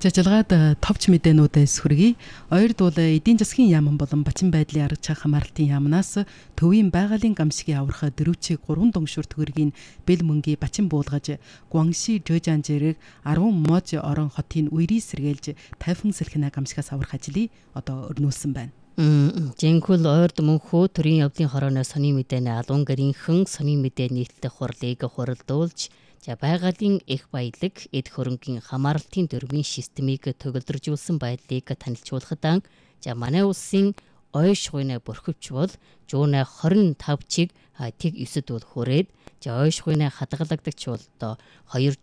Жажалгаад товч мэдээнүүдээс хүргэе. Ойр дуулаа эдийн засгийн яаман болон Бачин байдлын арга чах хамаарлтын яамнаас төвийн байгалийн гамшигын аврах дөрвчийг 3 дунгшур төгрөгийн бэл мөнгийг Бачин буулгаж Гуанши Жожан зэрэг 10 мож орон хотын үерий сэргээлж тайфун сэлхэнэ гамшигаас аврах ажлыг одоо өрнүүлсэн байна. Жинхүүл ойрд мөнхөө төрийн явдлын хорооноос сони мэдээний алуун гэрийнхэн сони мэдээ нийтлэх хурлыг хуралдуулж байгалийн их баялаг эд хөрөнгийн хамаарлтын дөрвийн системийг төгөлдржүүлсэн байдлыг танилцуулахад манай улсын ойш хуйна бүрхөвч бол жууна 25 чиг тэг 9-д бол хүрээд ойш хуйна хадгалагдагч бол 2